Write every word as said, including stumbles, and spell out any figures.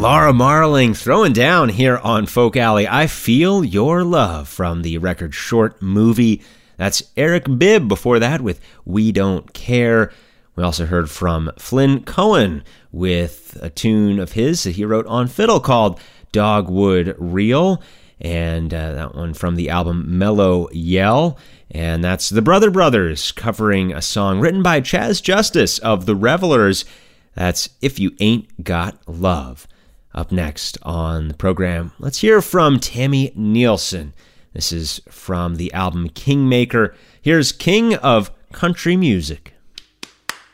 Laura Marling throwing down here on Folk Alley. I Feel Your Love from the record Short Movie. That's Eric Bibb before that with We Don't Care. We also heard from Flynn Cohen with a tune of his that he wrote on fiddle called Dogwood Reel, and uh, that one from the album Mellow Yell. And that's the Brother Brothers covering a song written by Chaz Justice of The Revelers. That's If You Ain't Got Love. Up next on the program, let's hear from Tammy Nielsen. This is from the album Kingmaker. Here's King of Country Music.